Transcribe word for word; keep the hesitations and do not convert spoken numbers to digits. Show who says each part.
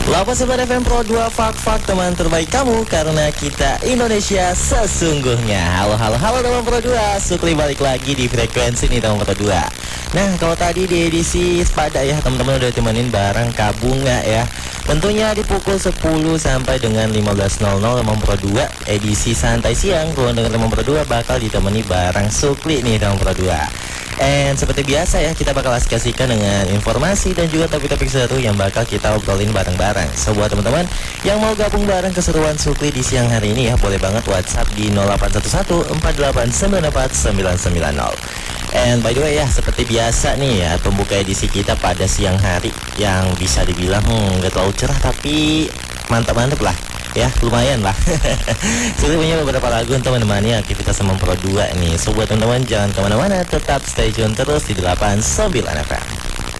Speaker 1: delapan puluh sembilan F M Pro dua, fak-fak teman terbaik kamu, karena kita Indonesia sesungguhnya. Halo, halo, halo teman Pro dua, Sukli balik lagi di frekuensi nih teman Pro dua. Nah, kalau tadi di edisi Sepada ya, teman-teman udah temenin bareng Kabunga ya. Tentunya di pukul sepuluh sampai dengan lima belas nol nol teman Pro dua, edisi santai siang, ruang dengan teman Pro dua bakal ditemani bareng Sukli nih teman Pro dua. And seperti biasa ya, kita bakal asik-asikan dengan informasi dan juga topik-topik seru yang bakal kita obrolin bareng-bareng. So buat teman-teman yang mau gabung bareng keseruan Sukli di siang hari ini ya, boleh banget WhatsApp di nol delapan satu satu empat delapan sembilan empat sembilan sembilan nol. And by the way ya, seperti biasa nih ya, pembuka edisi kita pada siang hari yang bisa dibilang hmm, gak terlalu cerah tapi mantap-mantap lah. Ya, lumayan lah. Sudah punya beberapa lagu untuk menemani aktivitas sama Pro dua nih. So buat teman-teman jangan kemana-mana, tetap stay tune terus di delapan puluh sembilan F M.